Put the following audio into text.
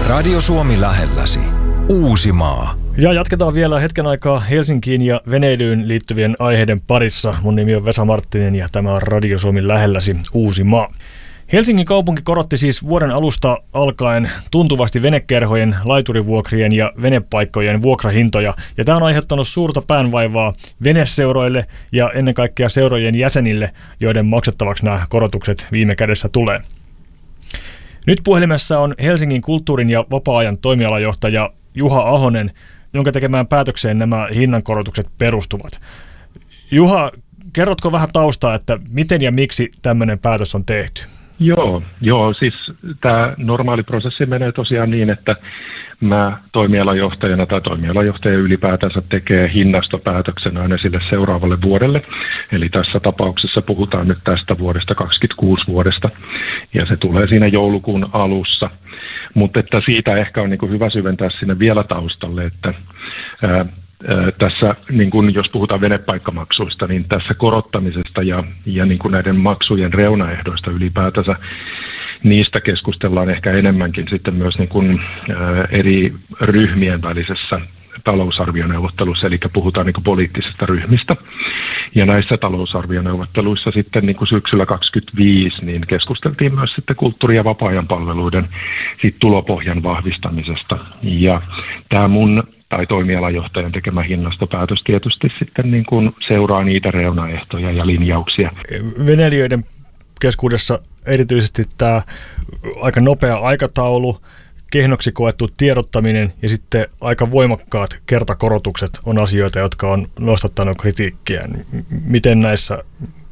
Radio Suomi lähelläsi. Uusimaa. Ja jatketaan vielä hetken aikaa Helsinkiin ja veneilyyn liittyvien aiheiden parissa. Mun nimi on Vesa Marttinen ja tämä on Radio Suomi lähelläsi. Uusimaa. Helsingin kaupunki korotti siis vuoden alusta alkaen tuntuvasti venekerhojen, laiturivuokrien ja venepaikkojen vuokrahintoja. Ja tämä on aiheuttanut suurta päänvaivaa veneseuroille ja ennen kaikkea seurojen jäsenille, joiden maksettavaksi nämä korotukset viime kädessä tulee. Nyt puhelimessa on Helsingin kulttuurin ja vapaa-ajan toimialajohtaja Juha Ahonen, jonka tekemään päätökseen nämä hinnankorotukset perustuvat. Juha, kerrotko vähän taustaa, että miten ja miksi tämmöinen päätös on tehty? Joo, siis tämä normaali prosessi menee tosiaan niin, että mä toimialajohtajana tai toimialajohtaja ylipäätänsä tekee hinnastopäätöksen aina sille seuraavalle vuodelle. Eli tässä tapauksessa puhutaan nyt tästä vuodesta 2026 vuodesta ja se tulee siinä joulukuun alussa. Mutta että siitä ehkä on niin kuin hyvä syventää sinne vielä taustalle, että tässä, niin kun jos puhutaan venepaikkamaksuista, niin tässä korottamisesta ja niin kuin näiden maksujen reunaehdoista ylipäätänsä, niistä keskustellaan ehkä enemmänkin sitten myös niin kuin eri ryhmien välisessä talousarvioneuvottelussa, eli puhutaan niin kuin poliittisista ryhmistä. Ja näissä talousarvioneuvotteluissa sitten niin kuin syksyllä 2025 niin keskusteltiin myös sitten kulttuuri- ja vapaa-ajan palveluiden tulopohjan vahvistamisesta. Ja tämä mun tai toimialajohtajan tekemä hinnastopäätös tietysti sitten niin kuin seuraa niitä reunaehtoja ja linjauksia. Veneilijöiden keskuudessa erityisesti tämä aika nopea aikataulu, kehnoksi koettu tiedottaminen ja sitten aika voimakkaat kertakorotukset on asioita, jotka on nostattanut kritiikkiä. Miten näissä